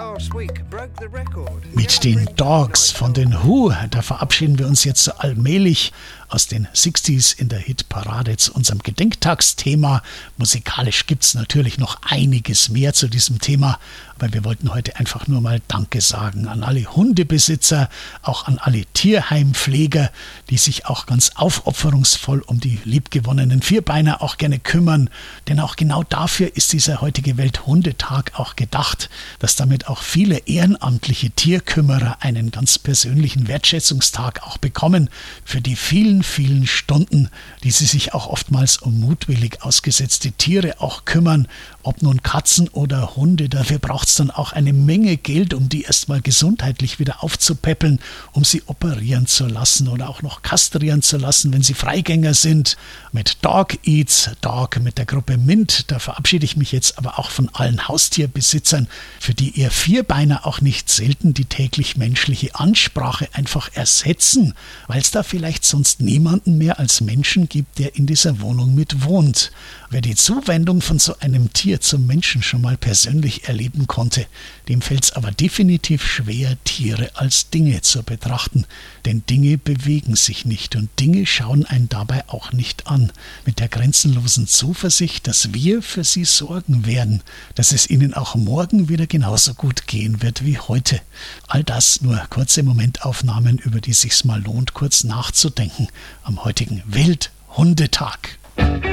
Mit den Dogs von den Who, da verabschieden wir uns jetzt so allmählich aus den 60s in der Hitparade zu unserem Gedenktagsthema. Musikalisch gibt's natürlich noch einiges mehr zu diesem Thema, aber wir wollten heute einfach nur mal Danke sagen an alle Hundebesitzer, auch an alle Tierheimpfleger, die sich auch ganz aufopferungsvoll um die liebgewonnenen Vierbeiner auch gerne kümmern. Denn auch genau dafür ist dieser heutige Welthundetag auch gedacht, dass damit auch viele ehrenamtliche Tierkümmerer einen ganz persönlichen Wertschätzungstag auch bekommen für die vielen Stunden, die sie sich auch oftmals um mutwillig ausgesetzte Tiere auch kümmern, ob nun Katzen oder Hunde. Dafür braucht es dann auch eine Menge Geld, um die erstmal gesundheitlich wieder aufzupäppeln, um sie operieren zu lassen oder auch noch kastrieren zu lassen, wenn sie Freigänger sind. Mit Dog Eats Dog, mit der Gruppe Mint, da verabschiede ich mich jetzt aber auch von allen Haustierbesitzern, für die ihr Vierbeiner auch nicht selten die täglich menschliche Ansprache einfach ersetzen, weil es da vielleicht sonst niemanden mehr als Menschen gibt, der in dieser Wohnung mit wohnt. Wer die Zuwendung von so einem Tier zum Menschen schon mal persönlich erleben konnte, dem fällt es aber definitiv schwer, Tiere als Dinge zu betrachten. Denn Dinge bewegen sich nicht und Dinge schauen einen dabei auch nicht an. Mit der grenzenlosen Zuversicht, dass wir für sie sorgen werden, dass es ihnen auch morgen wieder genauso gut gehen wird wie heute. All das nur kurze Momentaufnahmen, über die es sich mal lohnt, kurz nachzudenken am heutigen Welthundetag.